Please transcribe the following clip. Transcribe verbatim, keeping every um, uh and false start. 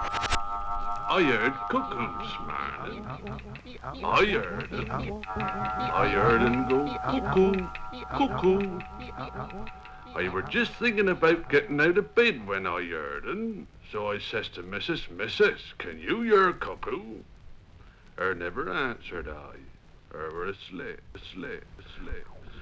I heard cuckoos, man. I heard it. I heard him go cuckoo, cuckoo. I were just thinking about getting out of bed when I heard him. So I says to Missus Missus, can you hear cuckoo? Her never answered I. Her were asleep, asleep, asleep.